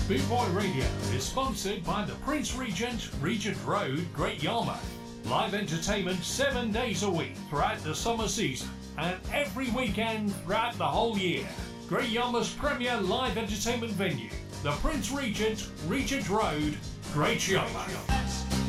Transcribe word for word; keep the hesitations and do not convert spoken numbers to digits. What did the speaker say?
Boot Boy Radio is sponsored by the Prince Regent, Regent Road, Great Yarmouth. Live entertainment seven days a week throughout the summer season and every weekend throughout the whole year. Great Yarmouth's premier live entertainment venue, the Prince Regent, Regent Road, Great Yarmouth.